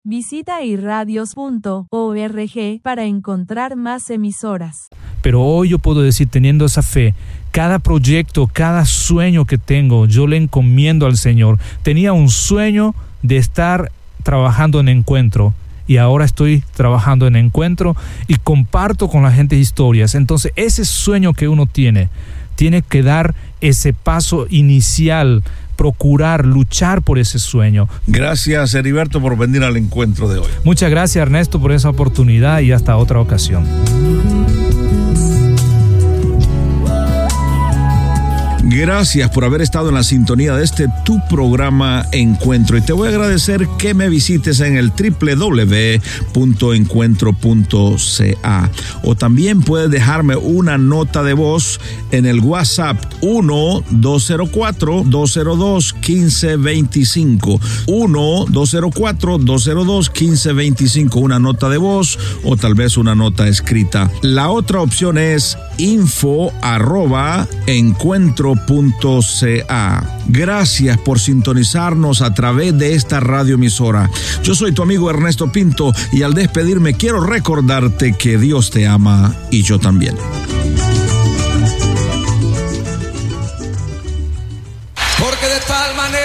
Visita irradios.org para encontrar más emisoras. Pero hoy yo puedo decir, teniendo esa fe, cada proyecto, cada sueño que tengo, yo le encomiendo al Señor. Tenía un sueño de estar trabajando en Encuentro y ahora estoy trabajando en Encuentro y comparto con la gente historias. Entonces ese sueño que uno tiene que dar ese paso inicial, procurar, luchar por ese sueño. Gracias, Heriberto, por venir al encuentro de hoy. Muchas gracias, Ernesto, por esa oportunidad y hasta otra ocasión. Gracias por haber estado en la sintonía de tu programa Encuentro, y te voy a agradecer que me visites en el www.encuentro.ca, o también puedes dejarme una nota de voz en el WhatsApp 1-204-202-1525, 1-204-202-1525, una nota de voz o tal vez una nota escrita. La otra opción es info@encuentro.ca. Gracias por sintonizarnos a través de esta radioemisora. Yo soy tu amigo Ernesto Pinto y al despedirme quiero recordarte que Dios te ama y yo también.